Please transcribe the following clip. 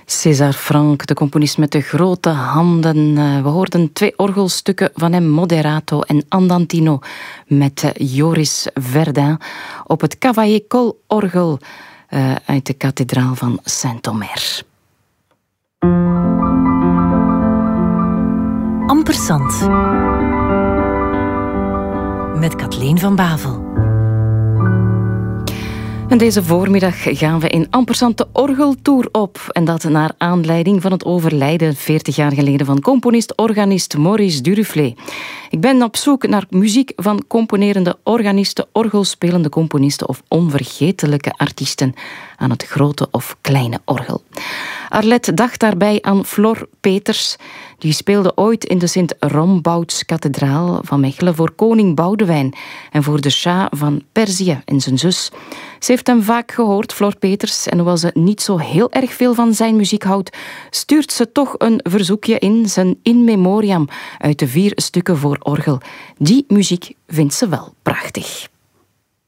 César Franck, de componist met de grote handen. We hoorden 2 orgelstukken van hem, Moderato en Andantino, met Joris Verdun op het Cavaillé-Coll-orgel uit de kathedraal van Saint-Omer. Ampersand met Kathleen van Bavel. En deze voormiddag gaan we in Ampersand de orgeltour op. En dat naar aanleiding van het overlijden 40 jaar geleden van componist-organist Maurice Duruflé. Ik ben op zoek naar muziek van componerende organisten, orgelspelende componisten of onvergetelijke artiesten aan het grote of kleine orgel. Arlette dacht daarbij aan Flor Peters. Die speelde ooit in de Sint-Rombouts-kathedraal van Mechelen voor koning Boudewijn en voor de Shah van Perzië en zijn zus. Ze heeft hem vaak gehoord, Flor Peters, en hoewel ze niet zo heel erg veel van zijn muziek houdt, stuurt ze toch een verzoekje in, zijn In Memoriam uit de 4 stukken voor orgel. Die muziek vindt ze wel prachtig.